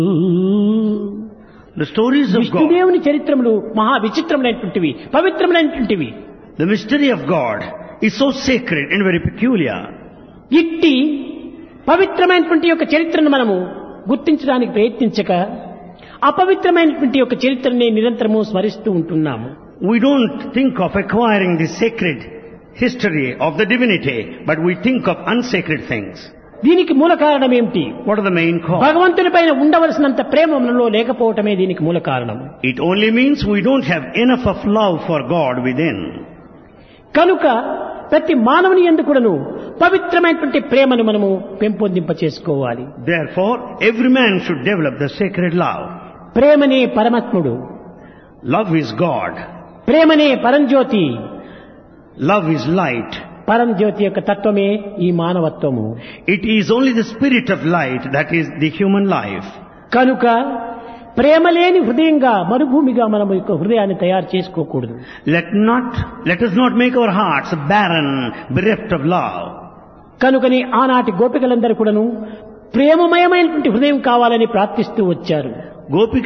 The stories of God, విష్ణుదేవుని చరిత్రములు మహా విచిత్రమైనటువంటివి, పవిత్రమైనటువంటివి. the mystery of God is so sacred and very peculiar. ఇట్టి పవిత్రమైనటువంటి యొక్క చరిత్రను మనము గుర్తించడానికి ప్రయత్నించక అపవిత్రమైనటువంటి యొక్క చరిత్రని నిరంతరము స్మరిస్తూ ఉంటున్నాము. We don't think of acquiring the sacred history of the divinity, but we think of unsacred things. దీనికి మూల కారణం ఏమిటి? What are the main causes? భగవంతుని పైన ఉండవలసినంత ప్రేమ మనలో లేకపోవటమే దీనికి మూల కారణం. It only means we don't have enough of love for God within. కనుక ప్రతి మానవుని యందు కూడాను పవిత్రమైనటువంటి ప్రేమను మనము పెంపొందింప చేసుకోవాలి. Therefore, every man should develop the sacred love. ప్రేమనే పరమాత్ముడు, Love is God. ప్రేమనే పరంజ్యోతి. Love is light. పరంజ్యోతి యొక్క తత్వమే ఈ మానవత్వము. It is only the spirit of light that is the human life. కనుక ప్రేమ లేని హృదయంగా మరుభూమిగా మనం యొక్క హృదయాన్ని తయారు చేసుకోకూడదు. Let us not make our hearts barren, bereft of love. కనుకని ఆనాటి గోపికలందరూ కూడాను ప్రేమమయమైనటువంటి హృదయం కావాలని ప్రార్థిస్తూ వచ్చారు. Gopika